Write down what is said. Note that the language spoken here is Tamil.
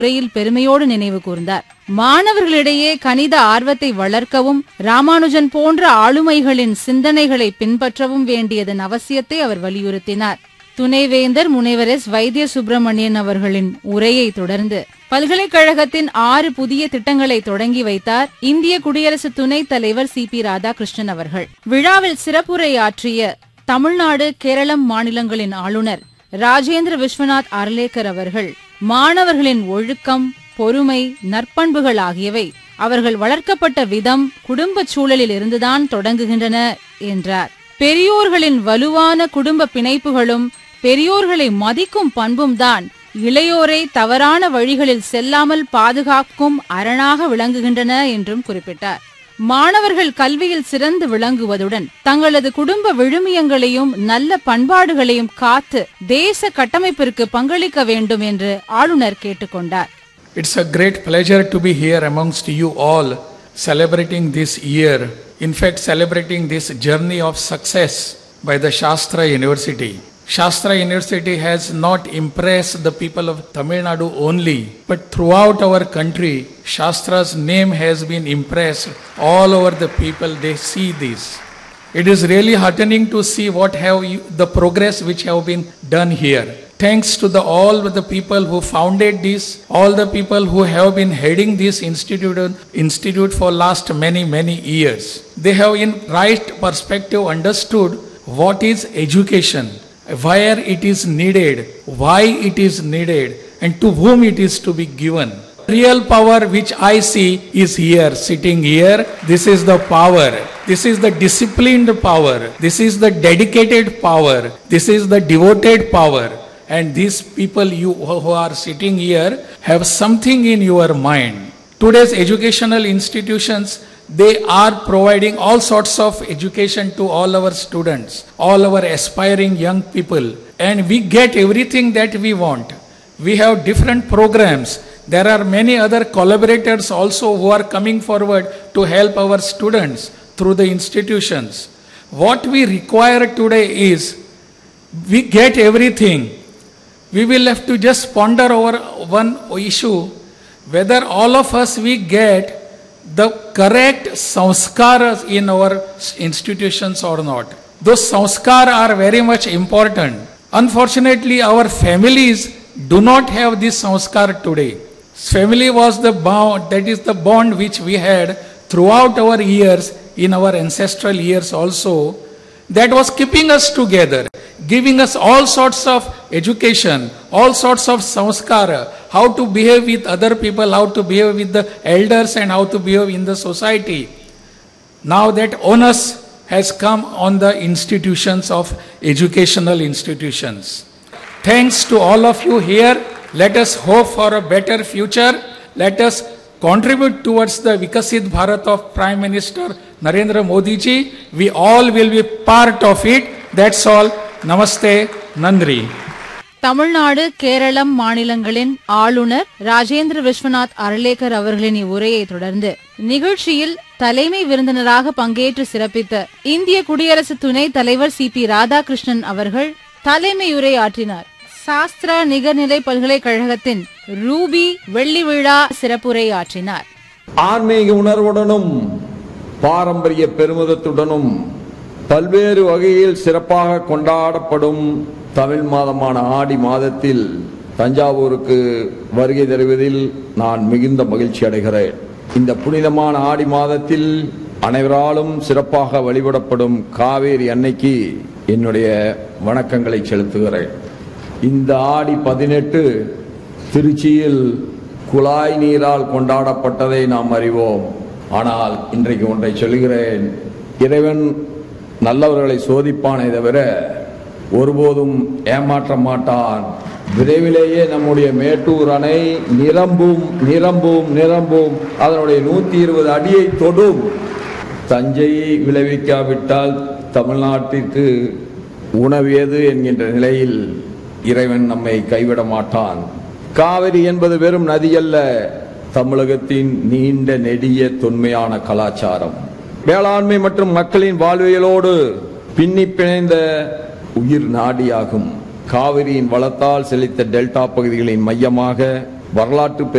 உரையில் பெருமையோடு நினைவு கூர்ந்தார். மாணவர்களிடையே கணித ஆர்வத்தை வளர்க்கவும் ராமானுஜன் போன்ற ஆளுமைகளின் சிந்தனைகளை பின்பற்றவும் வேண்டியதன் அவசியத்தை அவர் வலியுறுத்தினார். துணைவேந்தர் முனைவர் எஸ். வைத்திய சுப்பிரமணியன் அவர்களின் உரையை தொடர்ந்து பல்கலைக்கழகத்தின் 6 புதிய திட்டங்களை தொடங்கி வைத்தார் இந்திய குடியரசு துணைத் தலைவர் சி. பி. ராதாகிருஷ்ணன் அவர்கள். விழாவில் சிறப்புரையாற்றிய தமிழ்நாடு, கேரளம் மாநிலங்களின் ஆளுநர் ராஜேந்திர விஸ்வநாத் அர்லேக்கர் அவர்கள் மாணவர்களின் ஒழுக்கம், பொறுமை, நற்பண்புகள் ஆகியவை அவர்கள் வளர்க்கப்பட்ட விதம், குடும்ப சூழலில் இருந்துதான் தொடங்குகின்றன என்றார். பெரியோர்களின் வலுவான குடும்ப பிணைப்புகளும் பெரியோர்களை மதிக்கும் பண்பும் தான் இளையோரை தவறான வழிகளில் செல்லாமல் பாதுகாக்கும் அரணாக விளங்குகின்றன என்றும் குறிப்பிட்டார். மாணவர்கள் கல்வியில் சிறந்து விளங்குவதுடன் தங்களது குடும்ப விழுமியங்களையும் நல்ல பண்பாடுகளையும் காத்து தேச கட்டமைப்பிற்கு பங்களிக்க வேண்டும் என்று ஆளுநர் கேட்டுக்கொண்டார். It's a great pleasure to be here amongst you all, celebrating this year. In fact, celebrating this journey of success by the Shastra University. Shastra University has not impressed the people of Tamil Nadu only, but throughout our country, Shastra's name has been impressed all over the people. They see this. It is really heartening to see the progress which have been done here. Thanks to all the people who founded this, all the people who have been heading this institute for last many years. They have in right perspective understood what is education, where it is needed, why it is needed, and to whom it is to be given. Real power which I see is here, sitting here. This is the power. This is the disciplined power. This is the dedicated power. This is the devoted power. And these people who are sitting here have something in your mind. Today's educational institutions, they are providing all sorts of education to all our students, all our aspiring young people. And we get everything that we want. We have different programs. There are many other collaborators also who are coming forward to help our students through the institutions. What we require today is, we get everything. We will have to just ponder over one issue, whether all of us we get the correct sanskaras in our institutions or not. Those sanskars are very much important. Unfortunately, our families do not have this sanskar today. Family was the bond, that is the bond which we had throughout our years, in our ancestral years also, that was keeping us together, giving us all sorts of education, all sorts of sanskara, how to behave with other people, how to behave with the elders, and how to behave in the society. Now that onus has come on the institutions of educational institutions. Thanks to all of you here. Let us hope for a better future. Let us contribute towards the Vikasit Bharat of Prime Minister Narendra Modi ji. We all will be part of it. That's all. Namaste. Nandri. Tamil Nadu, Keralam மாநிலங்களின் ஆளுநர் ராஜேந்திர விஸ்வநாத் அர்லேக்கர் அவர்களின் இவ்வுரையை தொடர்ந்து நிகழ்ச்சியில் தலைமை விருந்தினராக பங்கேற்று சிறப்பித்த இந்திய குடியரசு துணைத் தலைவர் சி. பி. ராதாகிருஷ்ணன் அவர்கள் தலைமையுரை ஆற்றினார். சாஸ்திரா நிகர்நிலை பல்கலைக்கழகத்தின் ரூபி வெள்ளி விழா சிறப்புரை ஆற்றினார். ஆன்மீக உணர்வுடனும் பாரம்பரிய பெருமிதத்துடனும் பல்வேறு வகையில் சிறப்பாக கொண்டாடப்படும் தமிழ் மாதமான ஆடி மாதத்தில் தஞ்சாவூருக்கு வருகை தருவதில் நான் மிகுந்த மகிழ்ச்சி அடைகிறேன். இந்த புனிதமான ஆடி மாதத்தில் அனைவராலும் சிறப்பாக வழிபடப்படும் காவேரி அன்னைக்கு என்னுடைய வணக்கங்களை செலுத்துகிறேன். இந்த ஆடி 18 திருச்சியில் குழாய் நீரால் கொண்டாடப்பட்டதை நாம் அறிவோம். ஆனால் இன்றைக்கு ஒன்றை சொல்கிறேன், இறைவன் நல்லவர்களை சோதிப்பானே தவிர ஒருபோதும் ஏமாற்ற மாட்டான். விரைவிலேயே நம்முடைய மேட்டூர் அணை நிரம்பும் நிரம்பும் நிரம்பும், அதனுடைய 120 அடியை தொடும். தஞ்சையை விளைவிக்காவிட்டால் தமிழ்நாட்டிற்கு உணவேது என்கின்ற நிலையில் இறைவன் நம்மை கைவிட மாட்டான். காவிரி என்பது வெறும் நதி அல்ல, தமிழகத்தின் நீண்ட நெடிய தொன்மையான கலாச்சாரம், வேளாண்மை மற்றும் மக்களின் வாழ்வியலோடு பின்னி பிணைந்த உயிர் நாடியாகும். காவிரியின் வளத்தால் செழித்த டெல்டா பகுதிகளின் மையமாக வரலாற்று